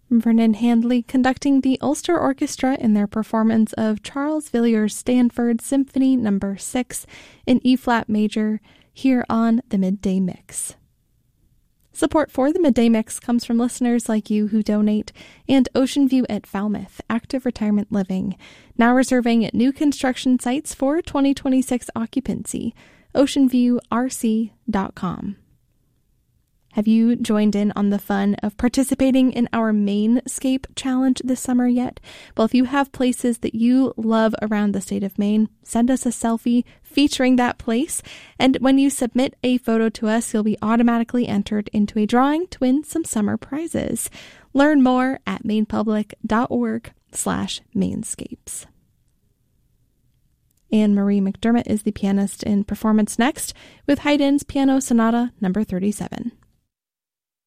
Vernon Handley conducting the Ulster Orchestra in their performance of Charles Villiers Stanford Symphony No. 6 in E-flat major here on the Midday Mix. Support for the Midday Mix comes from listeners like you who donate, and Ocean View at Falmouth, Active Retirement Living, now reserving new construction sites for 2026 occupancy. OceanViewRC.com. Have you joined in on the fun of participating in our Mainscape Challenge this summer yet? Well, if you have places that you love around the state of Maine, send us a selfie featuring that place. And when you submit a photo to us, you'll be automatically entered into a drawing to win some summer prizes. Learn more at mainepublic.org/Mainscapes. Anne-Marie McDermott is the pianist in Performance Next with Haydn's Piano Sonata No. 37.